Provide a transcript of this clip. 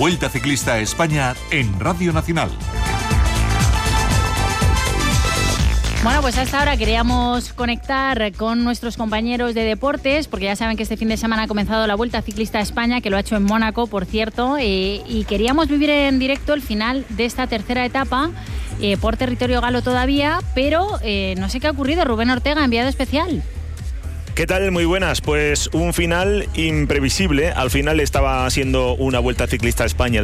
Vuelta Ciclista a España en Radio Nacional. Bueno, pues hasta ahora queríamos conectar con nuestros compañeros de deportes, porque ya saben que este fin de semana ha comenzado la Vuelta Ciclista a España, que lo ha hecho en Mónaco, por cierto, y queríamos vivir en directo el final de esta tercera etapa, por territorio galo todavía, pero no sé qué ha ocurrido. Rubén Ortega, enviado especial. ¿Qué tal? Muy buenas. Pues un final imprevisible. Al final estaba siendo una Vuelta Ciclista a España